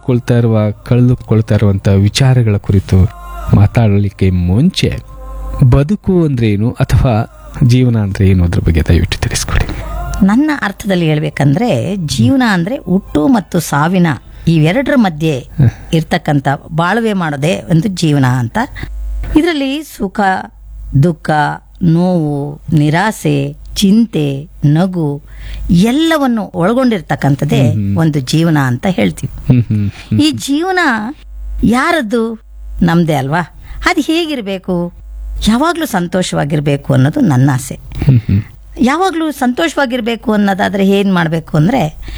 ಕಳೆದುಕೊಳ್ತಾ ಇರುವಂಥ ವಿಚಾರಗಳ ಕುರಿತು ಮಾತಾಡಲಿಕ್ಕೆ ಮುಂಚೆ ಬದುಕು ಅಂದ್ರೆ ಏನು ಅಥವಾ ಜೀವನ ಅಂದ್ರೆ ಏನು ಅದ್ರ ಬಗ್ಗೆ ದಯವಿಟ್ಟು ತಿಳಿಸ್ಕೊಡಿ. ನನ್ನ ಅರ್ಥದಲ್ಲಿ ಹೇಳ್ಬೇಕಂದ್ರೆ ಜೀವನ ಅಂದ್ರೆ ಹುಟ್ಟು ಮತ್ತು ಸಾವಿನ ಇವೆರಡರ ಮಧ್ಯೆ ಇರ್ತಕ್ಕಂಥ ಬಾಳ್ವೆ ಮಾಡೋದೇ ಒಂದು ಜೀವನ ಅಂತ. ಇದರಲ್ಲಿ ಸುಖ, ದುಃಖ, ನೋವು, ನಿರಾಸೆ, ಚಿಂತೆ, ನಗು ಎಲ್ಲವನ್ನು ಒಳಗೊಂಡಿರ್ತಕ್ಕಂಥದ್ದೇ ಒಂದು ಜೀವನ ಅಂತ ಹೇಳ್ತೀವಿ. ಈ ಜೀವನ ಯಾರದ್ದು? ನಮ್ದೇ ಅಲ್ವಾ? ಅದು ಹೇಗಿರ್ಬೇಕು? ಯಾವಾಗ್ಲೂ ಸಂತೋಷವಾಗಿರ್ಬೇಕು ಅನ್ನೋದು ನನ್ನ ಆಸೆ. ಯಾವಾಗ್ಲೂ ಸಂತೋಷವಾಗಿರ್ಬೇಕು ಅನ್ನೋದಾದ್ರೆ ಏನ್ ಮಾಡ್ಬೇಕು ಅಂದ್ರೆ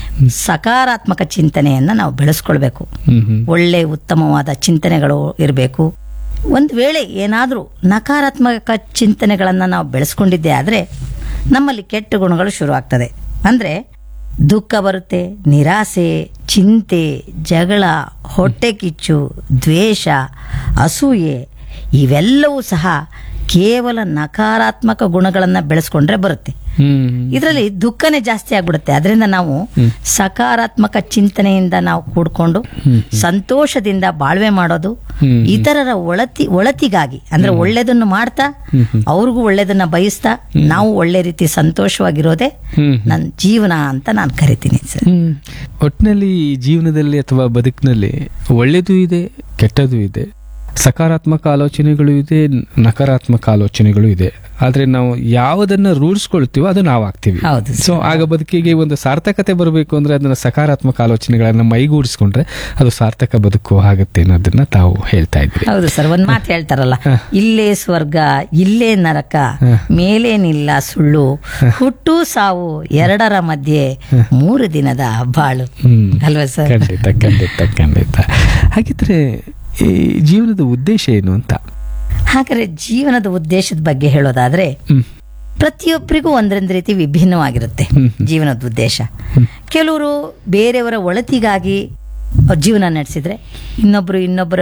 ಸಕಾರಾತ್ಮಕ ಚಿಂತನೆಯನ್ನ ನಾವು ಬೆಳೆಸ್ಕೊಳ್ಬೇಕು. ಒಳ್ಳೆ ಉತ್ತಮವಾದ ಚಿಂತನೆಗಳು ಇರಬೇಕು. ಒಂದು ವೇಳೆ ಏನಾದ್ರೂ ನಕಾರಾತ್ಮಕ ಚಿಂತನೆಗಳನ್ನ ನಾವು ಬೆಳೆಸ್ಕೊಂಡಿದ್ದೆ ಆದ್ರೆ ನಮ್ಮಲ್ಲಿ ಕೆಟ್ಟ ಗುಣಗಳು ಶುರು ಆಗ್ತದೆ. ಅಂದ್ರೆ ದುಃಖ ಬರುತ್ತೆ, ನಿರಾಸೆ, ಚಿಂತೆ, ಜಗಳ, ಹೊಟ್ಟೆ ಕಿಚ್ಚು, ದ್ವೇಷ, ಅಸೂಯೆ ಇವೆಲ್ಲವೂ ಸಹ ಕೇವಲ ನಕಾರಾತ್ಮಕ ಗುಣಗಳನ್ನ ಬೆಳೆಸ್ಕೊಂಡ್ರೆ ಬರುತ್ತೆ. ಇದರಲ್ಲಿ ದುಃಖನೇ ಜಾಸ್ತಿ ಆಗ್ಬಿಡುತ್ತೆ. ಅದರಿಂದ ನಾವು ಸಕಾರಾತ್ಮಕ ಚಿಂತನೆಯಿಂದ ನಾವು ಕೂಡ್ಕೊಂಡು ಸಂತೋಷದಿಂದ ಬಾಳ್ವೆ ಮಾಡೋದು, ಇತರರ ಒಳತಿಗಾಗಿ ಅಂದ್ರೆ ಒಳ್ಳೇದನ್ನು ಮಾಡ್ತಾ ಅವ್ರಿಗೂ ಒಳ್ಳೇದನ್ನ ಬಯಸ್ತಾ ನಾವು ಒಳ್ಳೆ ರೀತಿ ಸಂತೋಷವಾಗಿರೋದೇ ನನ್ನ ಜೀವನ ಅಂತ ನಾನು ಕರಿತೀನಿ ಸರ್. ಒಟ್ಟಿನಲ್ಲಿ ಜೀವನದಲ್ಲಿ ಅಥವಾ ಬದುಕಿನಲ್ಲಿ ಒಳ್ಳೆಯದು ಇದೆ, ಕೆಟ್ಟದ್ದು ಇದೆ, ಸಕಾರಾತ್ಮಕ ಆಲೋಚನೆಗಳು ಇದೆ, ನಕಾರಾತ್ಮಕ ಆಲೋಚನೆಗಳು ಇದೆ. ಆದ್ರೆ ನಾವು ಯಾವುದನ್ನ ರೂಢಿಸ್ಕೊಳ್ತೀವೋ ಅದು ನಾವು ಆಗ್ತೀವಿ. ಸೊ ಆಗ ಬದುಕಿಗೆ ಒಂದು ಸಾರ್ಥಕತೆ ಬರಬೇಕು ಅಂದ್ರೆ ಅದನ್ನ ಸಕಾರಾತ್ಮಕ ಆಲೋಚನೆಗಳನ್ನ ಮೈಗೂಡಿಸ್ಕೊಂಡ್ರೆ ಅದು ಸಾರ್ಥಕ ಬದುಕು ಆಗುತ್ತೆ ಅನ್ನೋದನ್ನ ತಾವು ಹೇಳ್ತಾ ಇದ್ರಿ. ಹೌದು ಸರ್. ಒಂದ್ ಮಾತು ಹೇಳ್ತಾರಲ್ಲ, ಇಲ್ಲೇ ಸ್ವರ್ಗ ಇಲ್ಲೇ ನರಕ, ಮೇಲೇನಿಲ್ಲ ಸುಳ್ಳು, ಹುಟ್ಟು ಸಾವು ಎರಡರ ಮಧ್ಯೆ 3 ದಿನದ ಬಾಳು ಅಲ್ವಾ ಸರ್? ಖಂಡಿತ ಖಂಡಿತ ಖಂಡಿತ. ಹಾಗಿದ್ರೆ ಈ ಜೀವನದ ಉದ್ದೇಶ ಏನು ಅಂತ? ಹಾಗಾದ್ರೆ ಜೀವನದ ಉದ್ದೇಶದ ಬಗ್ಗೆ ಹೇಳೋದಾದ್ರೆ ಪ್ರತಿಯೊಬ್ಬರಿಗೂ ಒಂದೊಂದು ರೀತಿ ವಿಭಿನ್ನವಾಗಿರುತ್ತೆ ಜೀವನದ ಉದ್ದೇಶ. ಕೆಲವರು ಬೇರೆಯವರ ಒಳತಿಗಾಗಿ ಜೀವನ ನಡೆಸಿದ್ರೆ, ಇನ್ನೊಬ್ಬರ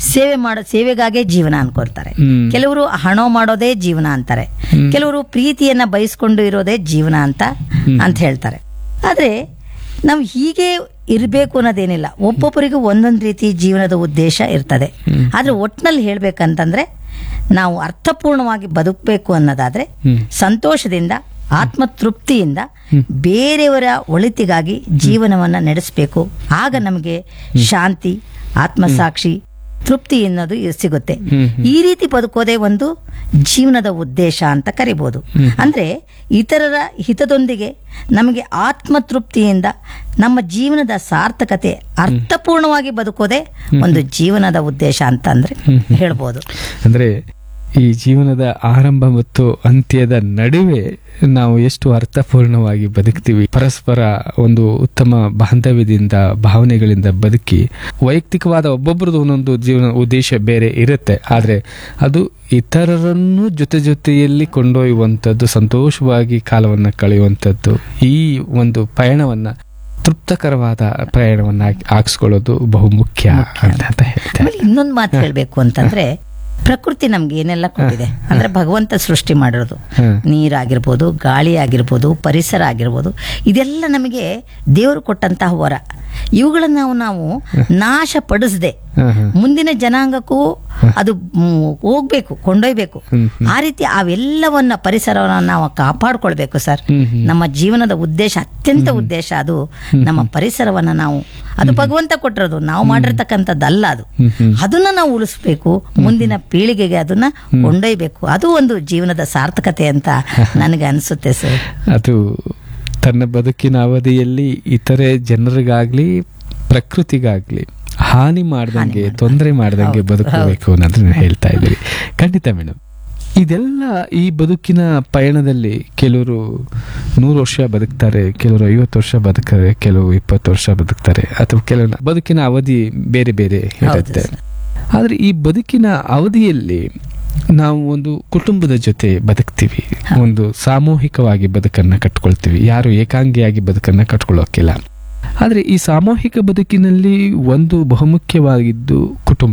ಸೇವೆಗಾಗೇ ಜೀವನ ಅನ್ಕೊಳ್ತಾರೆ. ಕೆಲವರು ಹಣ ಮಾಡೋದೇ ಜೀವನ ಅಂತಾರೆ. ಕೆಲವರು ಪ್ರೀತಿಯನ್ನ ಬಯಸ್ಕೊಂಡು ಇರೋದೇ ಜೀವನ ಅಂತ ಹೇಳ್ತಾರೆ. ಆದ್ರೆ ನಾವು ಹೀಗೆ ಇರಬೇಕು ಅನ್ನೋದೇನಿಲ್ಲ. ಒಬ್ಬೊಬ್ಬರಿಗೂ ಒಂದೊಂದು ರೀತಿ ಜೀವನದ ಉದ್ದೇಶ ಇರ್ತದೆ. ಆದ್ರೆ ಒಟ್ಟಿನಲ್ಲಿ ಹೇಳ್ಬೇಕಂತಂದ್ರೆ ನಾವು ಅರ್ಥಪೂರ್ಣವಾಗಿ ಬದುಕಬೇಕು ಅನ್ನೋದಾದ್ರೆ ಸಂತೋಷದಿಂದ, ಆತ್ಮತೃಪ್ತಿಯಿಂದ ಬೇರೆಯವರ ಒಳಿತಿಗಾಗಿ ಜೀವನವನ್ನ ನಡೆಸಬೇಕು. ಆಗ ನಮಗೆ ಶಾಂತಿ, ಆತ್ಮಸಾಕ್ಷಿ, ತೃಪ್ತಿ ಅನ್ನೋದು ಸಿಗುತ್ತೆ. ಈ ರೀತಿ ಬದುಕೋದೇ ಒಂದು ಜೀವನದ ಉದ್ದೇಶ ಅಂತ ಕರಿಬಹುದು. ಅಂದ್ರೆ ಇತರರ ಹಿತದೊಂದಿಗೆ ನಮಗೆ ಆತ್ಮತೃಪ್ತಿಯಿಂದ ನಮ್ಮ ಜೀವನದ ಸಾರ್ಥಕತೆ ಅರ್ಥಪೂರ್ಣವಾಗಿ ಬದುಕೋದೇ ಒಂದು ಜೀವನದ ಉದ್ದೇಶ ಅಂತ ಅಂದ್ರೆ ಹೇಳ್ಬೋದು. ಅಂದ್ರೆ ಈ ಜೀವನದ ಆರಂಭ ಮತ್ತು ಅಂತ್ಯದ ನಡುವೆ ನಾವು ಎಷ್ಟು ಅರ್ಥಪೂರ್ಣವಾಗಿ ಬದುಕ್ತೀವಿ, ಪರಸ್ಪರ ಒಂದು ಉತ್ತಮ ಬಾಂಧವ್ಯದಿಂದ, ಭಾವನೆಗಳಿಂದ ಬದುಕಿ, ವೈಯಕ್ತಿಕವಾದ ಒಬ್ಬೊಬ್ಬರದ್ದು ಒಂದೊಂದು ಜೀವನ ಉದ್ದೇಶ ಬೇರೆ ಇರುತ್ತೆ. ಆದರೆ ಅದು ಇತರರನ್ನು ಜೊತೆಯಲ್ಲಿ ಕೊಂಡೊಯ್ಯುವಂಥದ್ದು, ಸಂತೋಷವಾಗಿ ಕಾಲವನ್ನು ಕಳೆಯುವಂಥದ್ದು, ಈ ಒಂದು ಪಯಣವನ್ನ ತೃಪ್ತಕರವಾದ ಪ್ರಯಾಣವನ್ನ ಹಾಕಿಸ್ಕೊಳ್ಳೋದು ಬಹುಮುಖ್ಯ ಅಂತ ಹೇಳ್ತಾರೆ. ಇನ್ನೊಂದು ಮಾತು ಹೇಳ್ಬೇಕು ಅಂತಂದ್ರೆ, ಪ್ರಕೃತಿ ನಮ್ಗೆ ಏನೆಲ್ಲ ಕೊಟ್ಟಿದೆ ಅಂದ್ರೆ ಭಗವಂತ ಸೃಷ್ಟಿ ಮಾಡಿರೋದು, ನೀರಾಗಿರ್ಬೋದು, ಗಾಳಿ ಆಗಿರ್ಬೋದು, ಪರಿಸರ ಆಗಿರ್ಬೋದು, ಇದೆಲ್ಲ ನಮಗೆ ದೇವರು ಕೊಟ್ಟಂತಹ ವರ. ಇವುಗಳನ್ನ ನಾವು ನಾಶ ಪಡಿಸದೆ ಮುಂದಿನ ಜನಾಂಗಕ್ಕೂ ಅದು ಹೋಗ್ಬೇಕು, ಕೊಂಡೊಯ್ಬೇಕು. ಆ ರೀತಿ ಅವೆಲ್ಲವನ್ನ ಪರಿಸರವನ್ನ ನಾವು ಕಾಪಾಡ್ಕೊಳ್ಬೇಕು ಸರ್. ನಮ್ಮ ಜೀವನದ ಉದ್ದೇಶ, ಅತ್ಯಂತ ಉದ್ದೇಶ ಅದು ನಮ್ಮ ಪರಿಸರವನ್ನ ನಾವು, ಅದು ಭಗವಂತ ಕೊಟ್ಟಿರೋದು, ನಾವು ಮಾಡಿರ್ತಕ್ಕಂಥದ್ದಲ್ಲ ಅದು. ಅದನ್ನ ನಾವು ಉಳಿಸ್ಬೇಕು, ಮುಂದಿನ ಪೀಳಿಗೆಗೆ ಅದನ್ನ ಕೊಂಡೊಯ್ಬೇಕು. ಅದು ಒಂದು ಜೀವನದ ಸಾರ್ಥಕತೆ ಅಂತ ನನಗೆ ಅನಿಸುತ್ತೆ ಸರ್. ಅದು ತನ್ನ ಬದುಕಿನ ಅವಧಿಯಲ್ಲಿ ಇತರೆ ಜನರಿಗಾಗ್ಲಿ ಪ್ರಕೃತಿಗಾಗ್ಲಿ ಹಾನಿ ಮಾಡ್ದಂಗೆ, ತೊಂದರೆ ಮಾಡ್ದಂಗೆ ಬದುಕಬೇಕು ಅನ್ನೋದನ್ನ ಹೇಳ್ತಾ ಇದ್ದೀರಿ. ಖಂಡಿತ ಮೇಡಮ್. ಇದೆಲ್ಲ ಈ ಬದುಕಿನ ಪಯಣದಲ್ಲಿ ಕೆಲವರು 100 ವರ್ಷ ಬದುಕ್ತಾರೆ, ಕೆಲವರು 50 ವರ್ಷ ಬದುಕ್ತಾರೆ, ಕೆಲವು 20 ವರ್ಷ ಬದುಕ್ತಾರೆ, ಅಥವಾ ಕೆಲವು ಬದುಕಿನ ಅವಧಿ ಬೇರೆ ಬೇರೆ ಇರುತ್ತೆ. ಆದ್ರೆ ಈ ಬದುಕಿನ ಅವಧಿಯಲ್ಲಿ ನಾವು ಒಂದು ಕುಟುಂಬದ ಜೊತೆ ಬದುಕ್ತೀವಿ, ಒಂದು ಸಾಮೂಹಿಕವಾಗಿ ಬದುಕನ್ನ ಕಟ್ಕೊಳ್ತೀವಿ. ಯಾರು ಏಕಾಂಗಿಯಾಗಿ ಬದುಕನ್ನ ಕಟ್ಕೊಳ್ಳೋಕಿಲ್ಲ. ಆದ್ರೆ ಈ ಸಾಮೂಹಿಕ ಬದುಕಿನಲ್ಲಿ ಒಂದು ಬಹುಮುಖ್ಯವಾಗಿದ್ದು ಕುಟುಂಬ.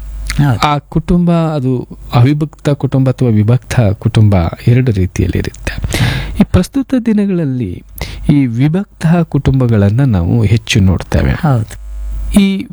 ಆ ಕುಟುಂಬ ಅದು ಅವಿಭಕ್ತ ಕುಟುಂಬ ಅಥವಾ ವಿಭಕ್ತ ಕುಟುಂಬ, 2 ರೀತಿಯಲ್ಲಿ ಇರುತ್ತೆ. ಈ ಪ್ರಸ್ತುತ ದಿನಗಳಲ್ಲಿ ಈ ವಿಭಕ್ತ ಕುಟುಂಬಗಳನ್ನ ನಾವು ಹೆಚ್ಚು ನೋಡ್ತೇವೆ. ಈ